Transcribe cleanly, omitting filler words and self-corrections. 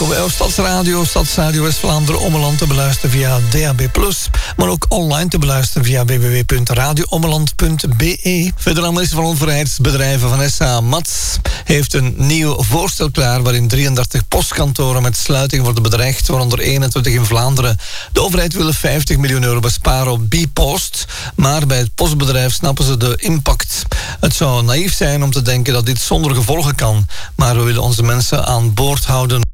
welkom bij Stadsradio West-Vlaanderen Ommeland te beluisteren via DAB+, maar ook online te beluisteren via www.radioommeland.be. Federaalminister van Overheidsbedrijven Vanessa Mats heeft een nieuw voorstel klaar waarin 33 postkantoren met sluiting worden bedreigd, waaronder 21 in Vlaanderen. De overheid wil 50 miljoen euro besparen op Bpost, maar bij het postbedrijf snappen ze de impact. Het zou naïef zijn om te denken dat dit zonder gevolgen kan, maar we willen onze mensen aan boord houden.